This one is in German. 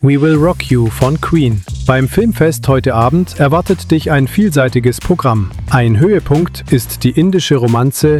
We Will Rock You von Queen. Beim Filmfest heute Abend erwartet dich ein vielseitiges Programm. Ein Höhepunkt ist die indische Romanze